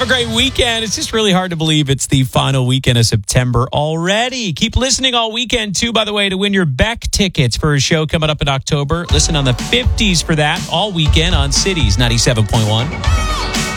a great weekend. It's just really hard to believe it's the final weekend of September already. Keep listening all weekend, too, by the way, to win your Beck tickets for a show coming up in October. Listen on the 50s for that all weekend on Cities 97.1.